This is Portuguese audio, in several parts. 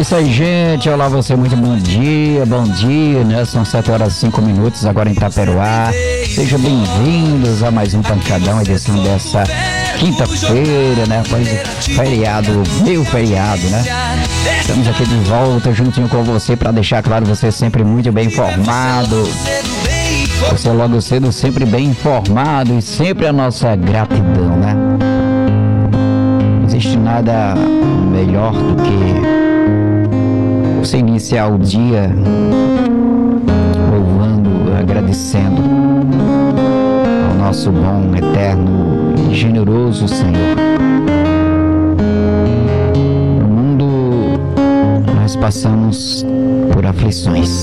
isso aí, gente. Olá, você, muito bom dia, né? São 7h05 agora em Itaperoá. Sejam bem-vindos a mais um Pancadão, edição dessa quinta-feira, né? Após o feriado, meio feriado, né? Estamos aqui de volta juntinho com você para deixar claro, você sempre muito bem informado. Você logo cedo sempre bem informado e sempre a nossa gratidão, né? Não existe nada melhor do que você iniciar o dia louvando, agradecendo ao nosso bom, eterno e generoso Senhor. No mundo nós passamos por aflições.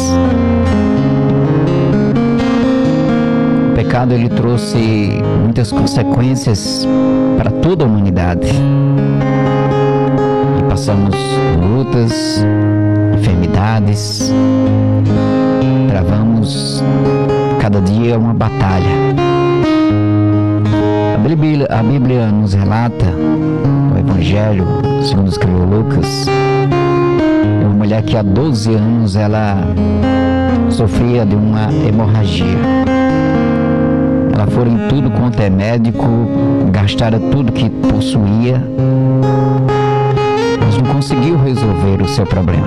O pecado, ele trouxe muitas consequências para toda a humanidade. E passamos lutas, enfermidades, travamos cada dia uma batalha. A Bíblia nos relata, o Evangelho, segundo escreveu Lucas, de uma mulher que há 12 anos ela sofria de uma hemorragia. Ela foi em tudo quanto é médico, gastara tudo que possuía, mas não conseguiu resolver o seu problema.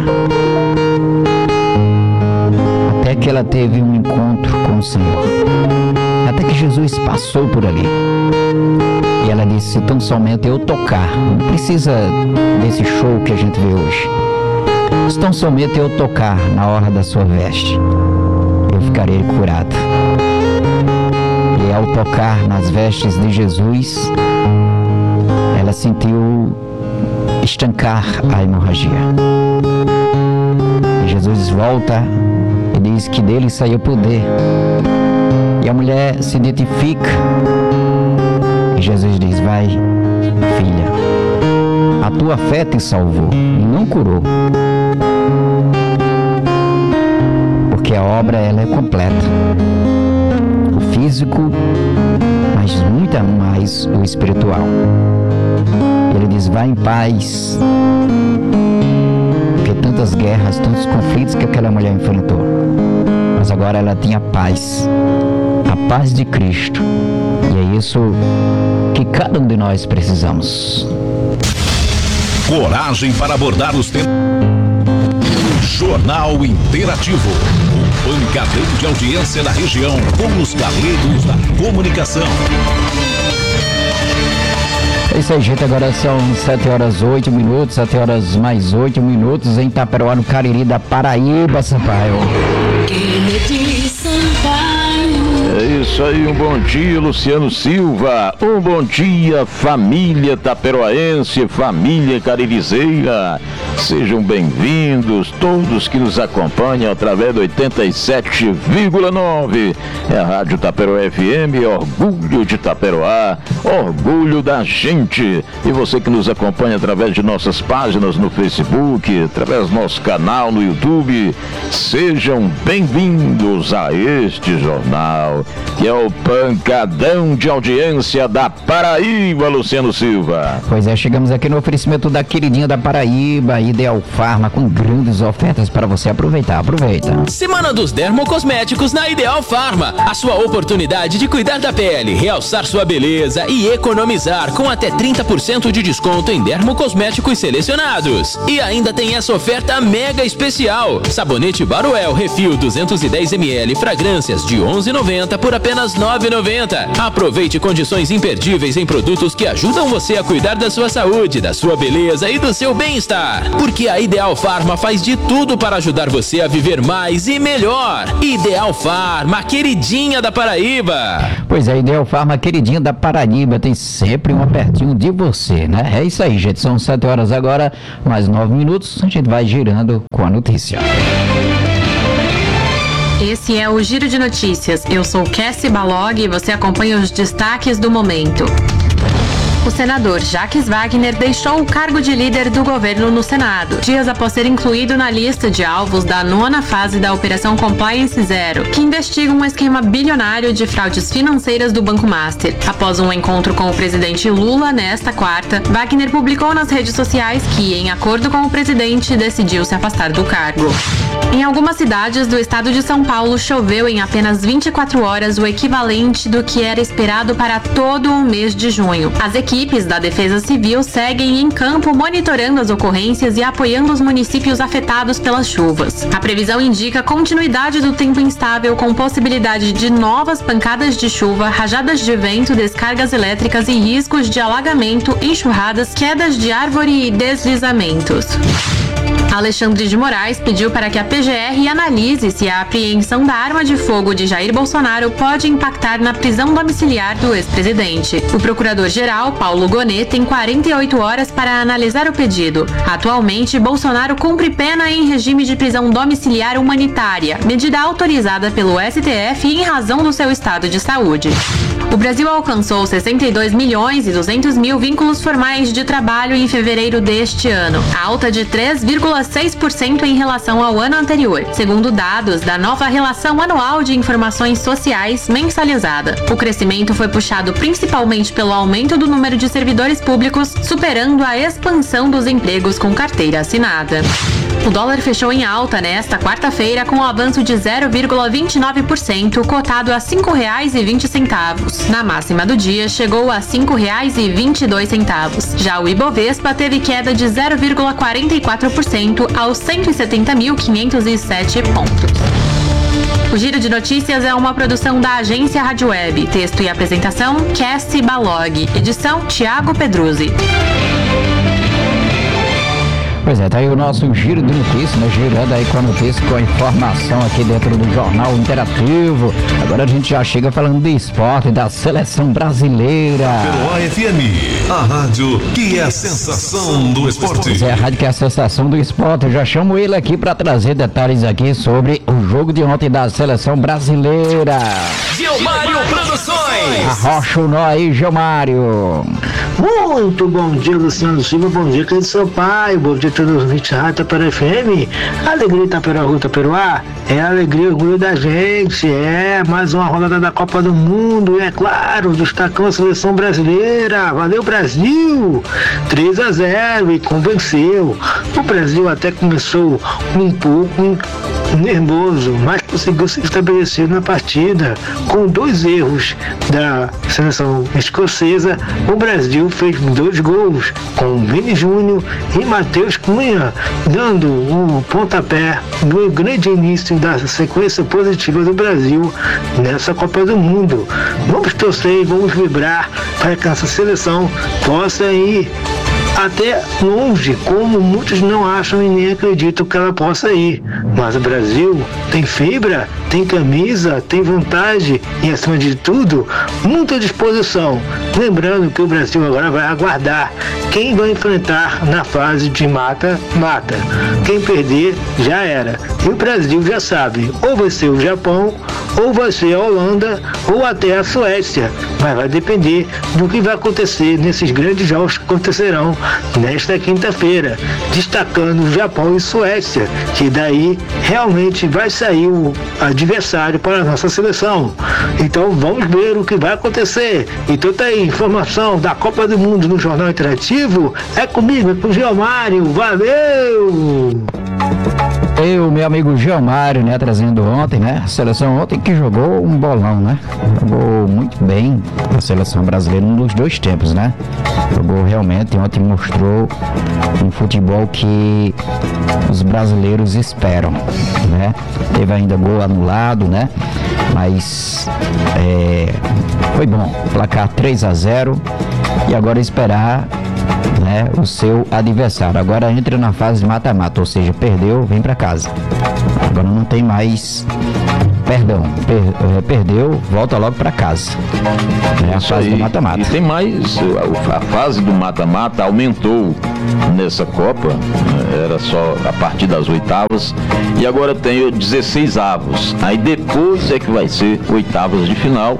Até que ela teve um encontro com o Senhor. Até que Jesus passou por ali. E ela disse: se tão somente eu tocar, não precisa desse show que a gente vê hoje. Se tão somente eu tocar na orla da sua veste, eu ficarei curada. E ao tocar nas vestes de Jesus, ela sentiu estancar a hemorragia. E Jesus volta e diz que dele saiu poder. E a mulher se identifica. E Jesus diz: vai, filha, a tua fé te salvou e não curou. Porque a obra, ela é completa. O físico, mas muito mais o espiritual. Ele diz: vai em paz. Porque tantas guerras, tantos conflitos que aquela mulher enfrentou, mas agora ela tinha paz, a paz de Cristo. E é isso que cada um de nós precisamos. Coragem para abordar os temas. Jornal Interativo, o pancadão de audiência da região, com os galegos da comunicação. É isso aí, gente. Agora são 7h08, 7h mais 8 em Itaperoá, no Cariri da Paraíba, Sampaio. É isso aí, um bom dia, Luciano Silva. Um bom dia, família taperoaense, família caririzeira. Sejam bem-vindos, todos que nos acompanham através do 87,9. É a Rádio Taperoá FM, orgulho de Taperoá, orgulho da gente. E você que nos acompanha através de nossas páginas no Facebook, através do nosso canal no YouTube, sejam bem-vindos a este jornal, que é o pancadão de audiência da Paraíba, Luciano Silva. Pois é, chegamos aqui no oferecimento da queridinha da Paraíba, Ideal Farma, com grandes ofertas para você aproveitar. Aproveita. Semana dos Dermocosméticos na Ideal Farma. A sua oportunidade de cuidar da pele, realçar sua beleza e economizar com até 30% de desconto em dermocosméticos selecionados. E ainda tem essa oferta mega especial. Sabonete Baruel Refil 210ml, fragrâncias de R$11,90 por apenas R$9,90. Aproveite condições imperdíveis em produtos que ajudam você a cuidar da sua saúde, da sua beleza e do seu bem-estar. Porque a Ideal Farma faz de tudo para ajudar você a viver mais e melhor. Ideal Farma, queridinha da Paraíba. Pois é, Ideal Farma, queridinha da Paraíba, tem sempre um pertinho de você, né? É isso aí, gente. São 7h agora, mais 9. A gente vai girando com a notícia. Esse é o Giro de Notícias. Eu sou Cassie Balog e você acompanha os destaques do momento. o senador Jacques Wagner deixou o cargo de líder do governo no Senado, dias após ser incluído na lista de alvos da 9ª fase da Operação Compliance Zero, que investiga um esquema bilionário de fraudes financeiras do Banco Master. Após um encontro com o presidente Lula nesta quarta, Wagner publicou nas redes sociais que, em acordo com o presidente, decidiu se afastar do cargo. Em algumas cidades do estado de São Paulo, choveu em apenas 24 horas, o equivalente do que era esperado para todo o mês de junho. As equipes da Defesa Civil seguem em campo monitorando as ocorrências e apoiando os municípios afetados pelas chuvas. A previsão indica continuidade do tempo instável com possibilidade de novas pancadas de chuva, rajadas de vento, descargas elétricas e riscos de alagamento, enxurradas, quedas de árvore e deslizamentos. Alexandre de Moraes pediu para que a PGR analise se a apreensão da arma de fogo de Jair Bolsonaro pode impactar na prisão domiciliar do ex-presidente. O procurador-geral, Paulo Gonet, tem 48 horas para analisar o pedido. Atualmente, Bolsonaro cumpre pena em regime de prisão domiciliar humanitária, medida autorizada pelo STF em razão do seu estado de saúde. O Brasil alcançou 62 milhões e 200 mil vínculos formais de trabalho em fevereiro deste ano, alta de 3,6% em relação ao ano anterior, segundo dados da nova Relação Anual de Informações Sociais mensalizada. O crescimento foi puxado principalmente pelo aumento do número de servidores públicos, superando a expansão dos empregos com carteira assinada. O dólar fechou em alta nesta quarta-feira com um avanço de 0,29%, cotado a R$ 5,20. Na máxima do dia, chegou a R$ 5,22. Já o Ibovespa teve queda de 0,44% aos 170.507 pontos. O Giro de Notícias é uma produção da agência Rádio Web. Texto e apresentação, Cassie Balog. Edição, Thiago Pedruzzi. Pois é, tá aí o nosso giro de notícias, né? Girando aí com a notícia, com a informação aqui dentro do Jornal Interativo. Agora a gente já chega falando de esporte, da seleção brasileira. Taperoá FM, a rádio que é a sensação do esporte. Pois é, a rádio que é a sensação do esporte. Eu já chamo ele aqui para trazer detalhes aqui sobre o jogo de ontem da seleção brasileira. Gilmário Produções. Arrocha o nó aí, Gilmário. Muito bom dia, Luciano Silva, bom dia, querido seu pai, bom dia a todos os ouvintes da Rádio Taperoá FM. Alegria Itaperoá, Taperoá, é alegria e orgulho da gente, mais uma rodada da Copa do Mundo, é claro, destacando a seleção brasileira, valeu Brasil, 3-0 e convenceu. O Brasil até começou um pouco nervoso, mas conseguiu se estabelecer na partida. Com 2 erros da seleção escocesa, o Brasil fez 2 gols, com Vini Júnior e Matheus Cunha, dando o pontapé do grande início da sequência positiva do Brasil nessa Copa do Mundo. Vamos torcer e vamos vibrar para que essa seleção possa ir até longe, como muitos não acham e nem acreditam que ela possa ir. Mas o Brasil tem fibra, tem camisa, tem vontade e, acima de tudo, muita disposição. Lembrando que o Brasil agora vai aguardar quem vai enfrentar na fase de mata-mata. Quem perder, já era. E o Brasil já sabe, ou vai ser o Japão, ou vai ser a Holanda, ou até a Suécia. Mas vai depender do que vai acontecer nesses grandes jogos que acontecerão nesta quinta-feira, destacando Japão e Suécia, que daí realmente vai sair o adversário para a nossa seleção. Então vamos ver o que vai acontecer. Então tá aí, informação da Copa do Mundo no Jornal Interativo, é comigo, é com o Gilmário, valeu! Eu, meu amigo Gilmário, né, trazendo ontem, né, a seleção ontem que jogou um bolão, né, jogou muito bem a seleção brasileira nos 2 tempos, né, jogou realmente, ontem mostrou um futebol que os brasileiros esperam, né, teve ainda gol anulado, né, mas foi bom, placar 3-0 e agora esperar, né, o seu adversário. Agora entra na fase mata-mata, ou seja, perdeu, vem para casa. Agora não tem mais perdeu, volta logo para casa. É a fase do mata-mata. E tem mais, a fase do mata-mata aumentou nessa Copa, era só a partir das oitavas, e agora tem 16 avos. Aí depois é que vai ser oitavas de final,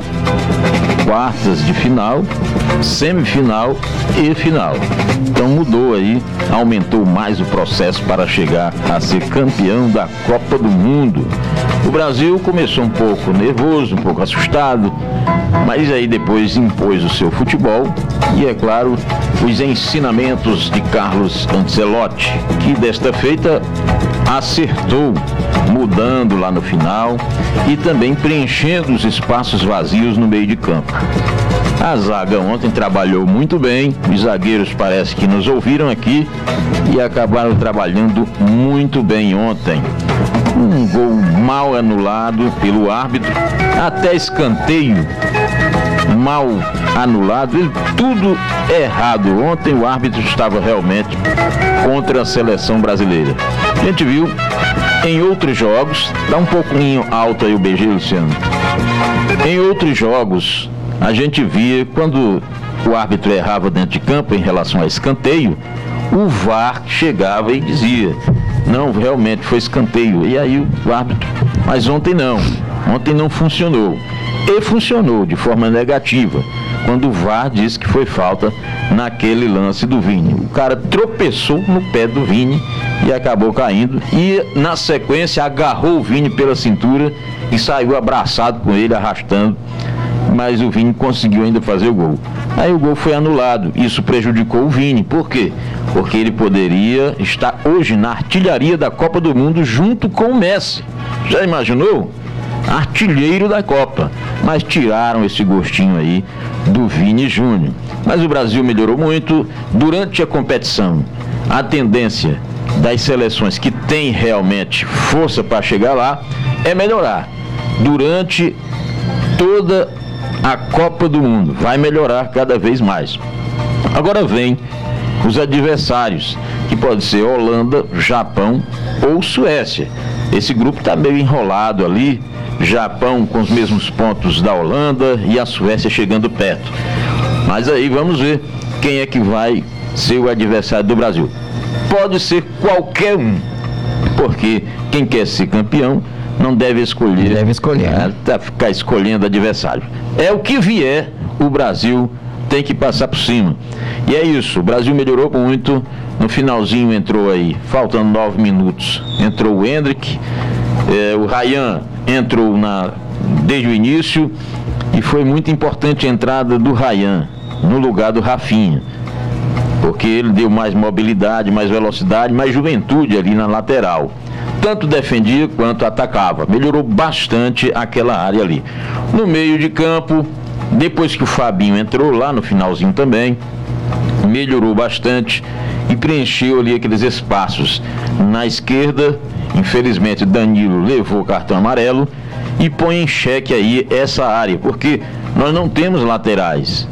quartas de final, semifinal e final. Então mudou aí, aumentou mais o processo para chegar a ser campeão da Copa do Mundo. O Brasil começou um pouco nervoso, um pouco assustado, mas aí depois impôs o seu futebol e, é claro, os ensinamentos de Carlos Ancelotti, que desta feita acertou, mudando lá no final e também preenchendo os espaços vazios no meio de campo. A zaga ontem trabalhou muito bem, os zagueiros parece que nos ouviram aqui e acabaram trabalhando muito bem ontem. Um gol mal anulado pelo árbitro, até escanteio mal anulado, tudo errado. Ontem o árbitro estava realmente contra a seleção brasileira. A gente viu em outros jogos, dá um pouquinho alto aí o BG, Luciano. Em outros jogos, a gente via quando o árbitro errava dentro de campo em relação a escanteio, o VAR chegava e dizia: não, realmente foi escanteio. E aí o árbitro, mas ontem não funcionou. E funcionou de forma negativa, quando o VAR disse que foi falta naquele lance do Vini. O cara tropeçou no pé do Vini e acabou caindo, e na sequência agarrou o Vini pela cintura e saiu abraçado com ele, arrastando, mas o Vini conseguiu ainda fazer o gol. Aí o gol foi anulado, isso prejudicou o Vini. Por quê? Porque ele poderia estar hoje na artilharia da Copa do Mundo junto com o Messi. Já imaginou? Artilheiro da Copa. Mas tiraram esse gostinho aí do Vini Júnior. Mas o Brasil melhorou muito durante a competição. A tendência das seleções que têm realmente força para chegar lá é melhorar. Durante toda a Copa do Mundo vai melhorar cada vez mais. Agora vem os adversários, que pode ser Holanda, Japão ou Suécia. Esse grupo está meio enrolado ali, Japão com os mesmos pontos da Holanda e a Suécia chegando perto. Mas aí vamos ver quem é que vai ser o adversário do Brasil. Pode ser qualquer um, porque quem quer ser campeão não deve escolher. Ficar escolhendo adversário. É o que vier, o Brasil tem que passar por cima. E é isso, o Brasil melhorou muito. No finalzinho entrou aí, faltando 9 minutos, entrou o Hendrick, o Ryan entrou desde o início, e foi muito importante a entrada do Ryan no lugar do Rafinha, porque ele deu mais mobilidade, mais velocidade, mais juventude ali na lateral. Tanto defendia quanto atacava. Melhorou bastante aquela área ali. No meio de campo, depois que o Fabinho entrou lá no finalzinho também, melhorou bastante e preencheu ali aqueles espaços. Na esquerda, infelizmente, Danilo levou o cartão amarelo e põe em xeque aí essa área, porque nós não temos laterais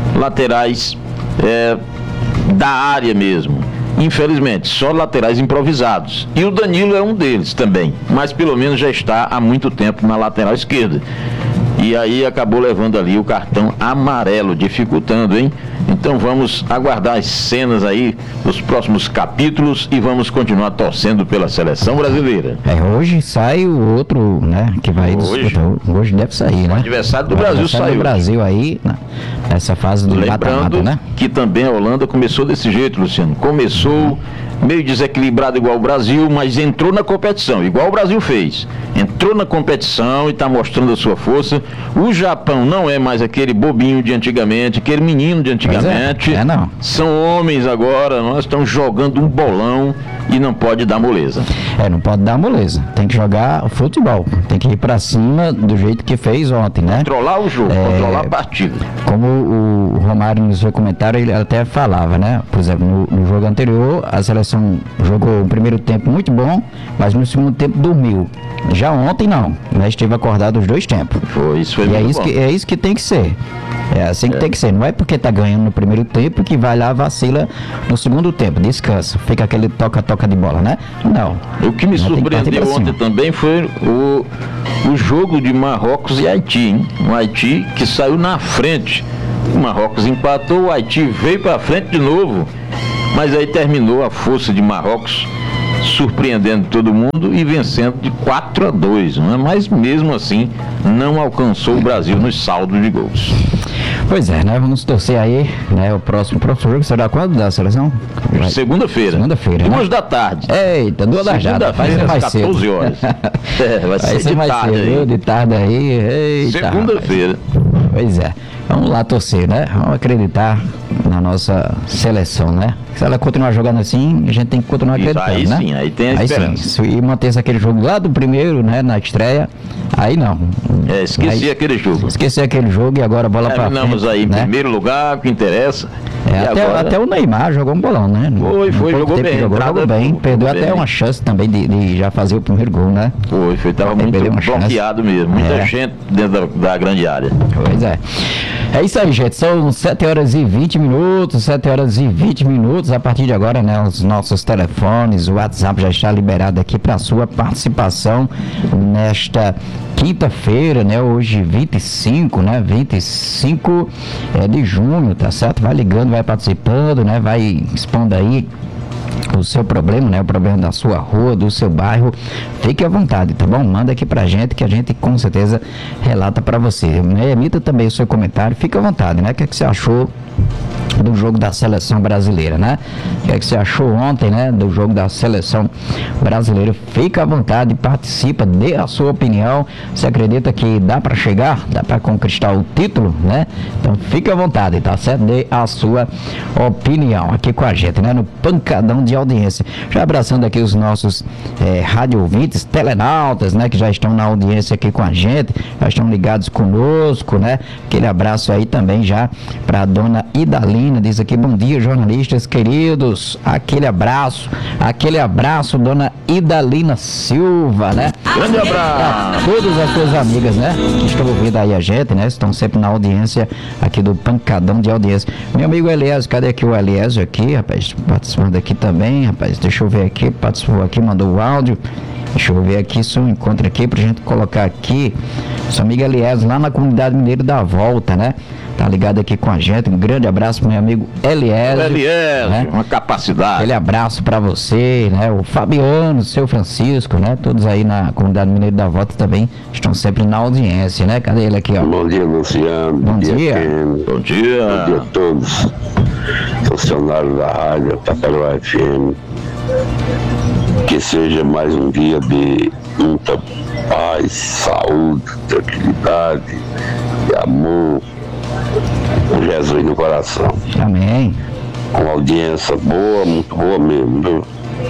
da área mesmo. Infelizmente, só laterais improvisados. E o Danilo é um deles também, mas pelo menos já está há muito tempo na lateral esquerda. E aí acabou levando ali o cartão amarelo, dificultando, hein? Então vamos aguardar as cenas aí dos próximos capítulos e vamos continuar torcendo pela seleção brasileira. Hoje sai o outro, né? Que vai disputar. Hoje deve sair, né? O adversário do Brasil saiu. O Brasil aí, nessa fase do mata-mata, né? Que também a Holanda começou desse jeito, Luciano. Começou meio desequilibrado igual o Brasil, mas entrou na competição, igual o Brasil fez. Entrou na competição e está mostrando a sua força. O Japão não é mais aquele bobinho de antigamente, aquele menino de antigamente. Não. São homens agora, nós estamos jogando um bolão e não pode dar moleza. Não pode dar moleza. Tem que jogar futebol. Tem que ir pra cima do jeito que fez ontem, né? Controlar o jogo, controlar a partida. Como o Romário no seu comentário, ele até falava, né? Por exemplo, no jogo anterior, a seleção Seleção jogou um primeiro tempo muito bom, mas no segundo tempo dormiu. Já ontem não, né? Esteve acordado os 2 tempos. Isso foi e muito bom. É isso que tem que ser. É assim que tem que ser. Não é porque tá ganhando no primeiro tempo que vai lá, vacila no segundo tempo. Descansa. Fica aquele toca-toca de bola, né? Não. O que me surpreendeu ontem também foi o jogo de Marrocos e Haiti, hein? Um Haiti que saiu na frente. O Marrocos empatou, o Haiti veio para frente de novo. Mas aí terminou a força de Marrocos surpreendendo todo mundo e vencendo de 4-2, não é? Mas mesmo assim não alcançou o Brasil nos saldos de gols. Pois é, né? Vamos torcer aí, né? O próximo jogo será quando da seleção? Segunda-feira. 2 da tarde. Eita, 2 da tarde. Vai ser mais 14 horas. Vai ser mais tarde cedo, aí. De tarde aí. Eita, segunda-feira. Pois é. Vamos lá torcer, né? Vamos acreditar na nossa seleção, né? Se ela continuar jogando assim, a gente tem que continuar acreditando, aí né? Sim, aí tem a esperança. Sim, e manter aquele jogo lá do primeiro, né? Na estreia, aí não. Esqueci aquele jogo. Esqueci aquele jogo e agora bola pra frente. Terminamos aí em primeiro lugar, o que interessa. Até o Neymar jogou um bolão, né? Jogou bem. Jogou bem, perdeu até uma chance também de já fazer o primeiro gol, né? Tava muito bloqueado mesmo. Muita gente dentro da grande área. Pois é. É isso aí, gente. São 7 horas e 20 minutos. 7 horas e 20 minutos. A partir de agora, né? Os nossos telefones, o WhatsApp já está liberado aqui para sua participação nesta quinta-feira, né? Hoje 25, né? 25 de junho, tá certo? Vai ligando, vai participando, né? Vai expondo aí o seu problema, né? O problema da sua rua, do seu bairro. Fique à vontade, tá bom? Manda aqui pra gente que a gente com certeza relata pra você. Emita também o seu comentário, fique à vontade, né? O que é que você achou do jogo da seleção brasileira, né? O que é que você achou ontem, né? Do jogo da seleção brasileira? Fica à vontade, participa, dê a sua opinião. Você acredita que dá para chegar, dá para conquistar o título, né? Então fica à vontade, tá certo? Dê a sua opinião aqui com a gente, né? No pancadão de audiência. Já abraçando aqui os nossos rádio ouvintes, telenautas, né? Que já estão na audiência aqui com a gente, já estão ligados conosco, né? Aquele abraço aí também já para a dona Idalina, diz aqui, bom dia jornalistas queridos, aquele abraço, dona Idalina Silva, né? Grande abraço! Todas as suas amigas, né? Que estão ouvindo aí a gente, né? Estão sempre na audiência aqui do pancadão de audiência. Meu amigo Eliésio, cadê aqui o Eliésio aqui, rapaz? Participando aqui também, rapaz, deixa eu ver aqui, participou aqui, mandou o áudio. Deixa eu ver aqui se eu encontro aqui pra gente colocar aqui. Sua amiga Eliésio, lá na comunidade mineira da Volta, né? Tá ligado aqui com a gente. Um grande abraço pro meu amigo Eliésio. Né? Uma capacidade. Aquele abraço pra você, né? O Fabiano, o seu Francisco, né? Todos aí na comunidade mineira da Volta também estão sempre na audiência, né? Cadê ele aqui, ó? Bom dia, Luciano. Bom dia. Bom dia. Bom dia a todos. Funcionários da rádio Taperoá FM. Que seja mais um dia de muita paz, saúde, tranquilidade e amor, com Jesus no coração. Amém. Uma audiência boa, muito boa mesmo, viu?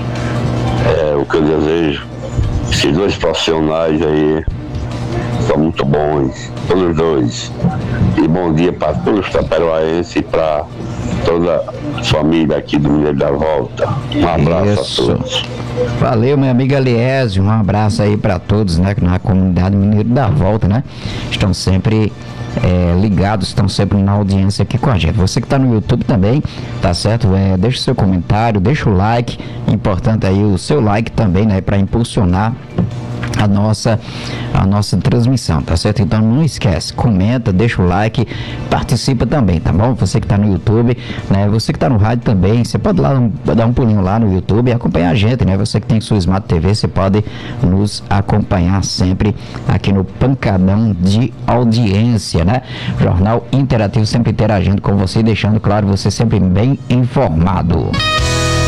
É o que eu desejo. Esses 2 profissionais aí são muito bons, todos os 2. E bom dia para todos os taperoaenses e para toda a família aqui do Mineiro da Volta. Um abraço a todos. Valeu, meu amigo Eliésio, um abraço aí para todos, né, na comunidade Mineiro da Volta, né, estão sempre ligados, estão sempre na audiência aqui com a gente. Você que está no YouTube também, tá certo? Deixa o seu comentário, deixa o like, importante aí o seu like também, né, para impulsionar a nossa transmissão, tá certo? Então não esquece, comenta, deixa o like, participa também, tá bom? Você que tá no YouTube, né? Você que tá no rádio também, você pode lá dar um pulinho lá no YouTube e acompanhar a gente, né? Você que tem sua Smart TV, você pode nos acompanhar sempre aqui no pancadão de audiência, né? Jornal Interativo sempre interagindo com você, deixando claro você sempre bem informado.